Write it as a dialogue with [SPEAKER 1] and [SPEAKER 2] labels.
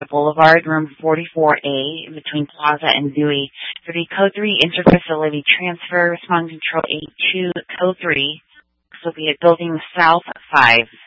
[SPEAKER 1] Boulevard, room 44A, between Plaza and Dewey. For the Code 3 interfacility transfer, respond control A2, Code 3. This will be at Building South 5.